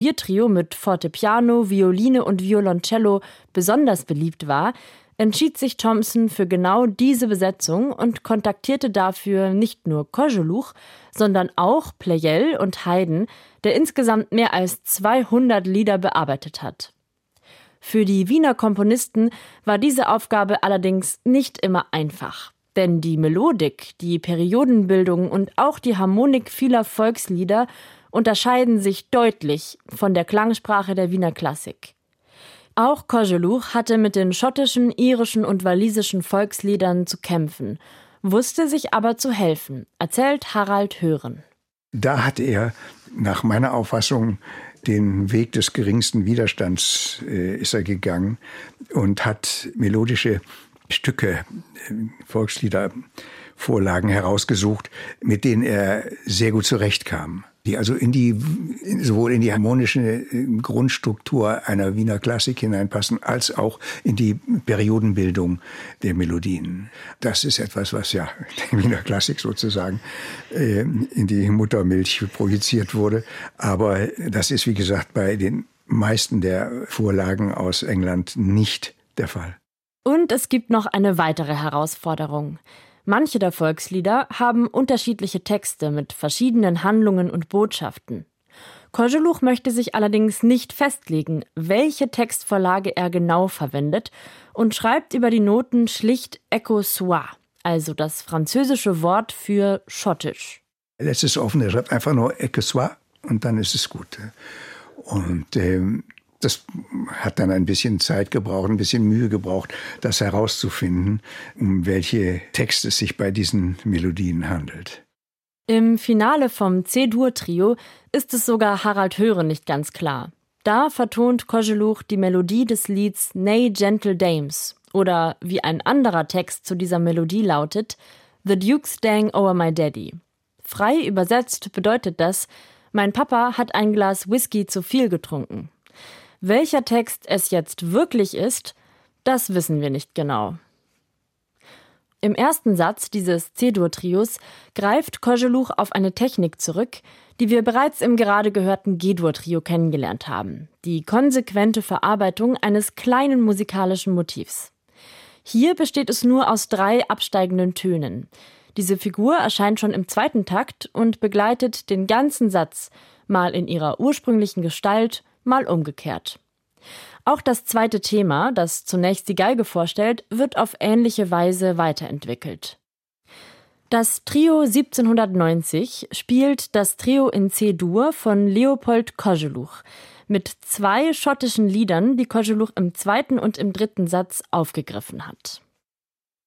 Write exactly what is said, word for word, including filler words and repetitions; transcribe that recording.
Klaviertrio mit Fortepiano, Violine und Violoncello besonders beliebt war, entschied sich Thompson für genau diese Besetzung und kontaktierte dafür nicht nur Koželuch, sondern auch Pleyel und Haydn, der insgesamt mehr als zweihundert Lieder bearbeitet hat. Für die Wiener Komponisten war diese Aufgabe allerdings nicht immer einfach. Denn die Melodik, die Periodenbildung und auch die Harmonik vieler Volkslieder unterscheiden sich deutlich von der Klangsprache der Wiener Klassik. Auch Koželuch hatte mit den schottischen, irischen und walisischen Volksliedern zu kämpfen, wusste sich aber zu helfen, erzählt Harald Hören. Da hat er nach meiner Auffassung den Weg des geringsten Widerstands äh, ist er gegangen und hat melodische Stücke, Volkslieder, Vorlagen herausgesucht, mit denen er sehr gut zurechtkam. Die also in die, sowohl in die harmonische Grundstruktur einer Wiener Klassik hineinpassen, als auch in die Periodenbildung der Melodien. Das ist etwas, was ja der Wiener Klassik sozusagen äh, in die Muttermilch projiziert wurde. Aber das ist, wie gesagt, bei den meisten der Vorlagen aus England nicht der Fall. Und es gibt noch eine weitere Herausforderung. Manche der Volkslieder haben unterschiedliche Texte mit verschiedenen Handlungen und Botschaften. Koželuch möchte sich allerdings nicht festlegen, welche Textvorlage er genau verwendet und schreibt über die Noten schlicht Echo soit, also das französische Wort für schottisch. Er lässt es offen, er schreibt einfach nur Echo soit und dann ist es gut. Und ähm Das hat dann ein bisschen Zeit gebraucht, ein bisschen Mühe gebraucht, das herauszufinden, um welche Texte es sich bei diesen Melodien handelt. Im Finale vom C-Dur-Trio ist es sogar Harald Hören nicht ganz klar. Da vertont Koželuch die Melodie des Lieds Nay Gentle Dames oder wie ein anderer Text zu dieser Melodie lautet, The Duke's Dang O'er My Daddy. Frei übersetzt bedeutet das, mein Papa hat ein Glas Whisky zu viel getrunken. Welcher Text es jetzt wirklich ist, das wissen wir nicht genau. Im ersten Satz dieses C-Dur-Trios greift Koželuch auf eine Technik zurück, die wir bereits im gerade gehörten G-Dur-Trio kennengelernt haben. Die konsequente Verarbeitung eines kleinen musikalischen Motivs. Hier besteht es nur aus drei absteigenden Tönen. Diese Figur erscheint schon im zweiten Takt und begleitet den ganzen Satz, mal in ihrer ursprünglichen Gestalt, mal umgekehrt. Auch das zweite Thema, das zunächst die Geige vorstellt, wird auf ähnliche Weise weiterentwickelt. Das Trio siebzehnhundertneunzig spielt das Trio in C-Dur von Leopold Koželuch mit zwei schottischen Liedern, die Koželuch im zweiten und im dritten Satz aufgegriffen hat.